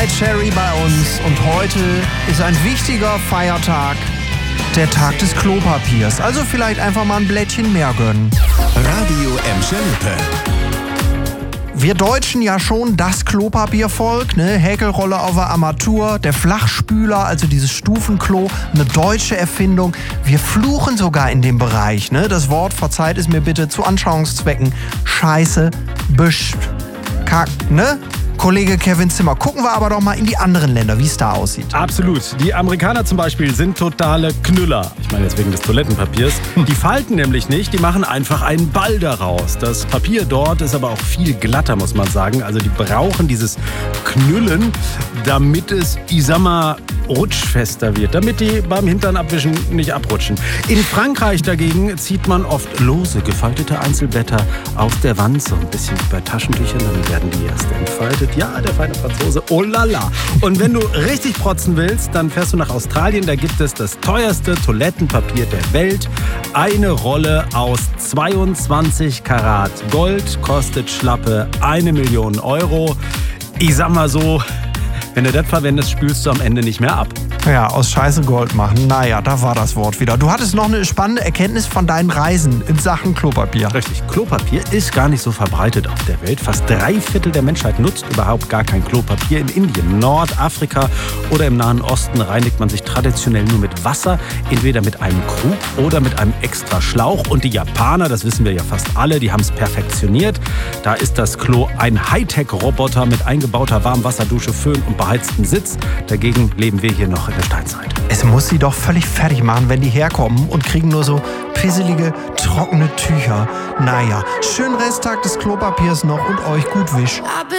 Mariah Carey bei uns und heute ist ein wichtiger Feiertag, der Tag des Klopapiers. Also vielleicht einfach mal ein Blättchen mehr gönnen. Radio Emscher-Lippe. Wir Deutschen ja schon das Klopapiervolk, ne? Häkelrolle auf der Armatur, der Flachspüler, also dieses Stufenklo, eine deutsche Erfindung. Wir fluchen sogar in dem Bereich, ne? Das Wort, verzeiht es mir bitte, zu Anschauungszwecken, Scheiße, Büsch, Kack, ne? Kollege Kevin Zimmer. Gucken wir aber doch mal in die anderen Länder, wie es da aussieht. Absolut. Die Amerikaner zum Beispiel sind totale Knüller. Ich meine jetzt wegen des Toilettenpapiers. Die falten nämlich nicht, die machen einfach einen Ball daraus. Das Papier dort ist aber auch viel glatter, muss man sagen. Also die brauchen dieses Knüllen, damit es, ich sag mal, rutschfester wird, damit die beim Hintern abwischen nicht abrutschen. In Frankreich dagegen zieht man oft lose gefaltete Einzelblätter aus der Wand, so ein bisschen wie bei Taschentüchern, dann werden die erst entfaltet. Ja, der feine Franzose, oh lala. Und wenn du richtig protzen willst, dann fährst du nach Australien, da gibt es das teuerste Toilettenpapier der Welt. Eine Rolle aus 22 Karat Gold kostet schlappe 1 Million Euro. Ich sag mal so, wenn du das verwendest, spülst du am Ende nicht mehr ab. Ja, aus Scheiße Gold machen. Naja, da war das Wort wieder. Du hattest noch eine spannende Erkenntnis von deinen Reisen in Sachen Klopapier. Richtig, Klopapier ist gar nicht so verbreitet auf der Welt. Fast 3/4 der Menschheit nutzt überhaupt gar kein Klopapier. In Indien, Nordafrika oder im Nahen Osten reinigt man sich traditionell nur mit Wasser, entweder mit einem Krug oder mit einem extra Schlauch. Und die Japaner, das wissen wir ja fast alle, die haben es perfektioniert. Da ist das Klo ein Hightech-Roboter mit eingebauter Warmwasserdusche, Föhn und beheiztem Sitz. Dagegen leben wir hier noch in der Steinzeit. Es muss sie doch völlig fertig machen, wenn die herkommen und kriegen nur so pisselige, trockene Tücher. Naja, schönen Resttag des Klopapiers noch und euch gut Wisch.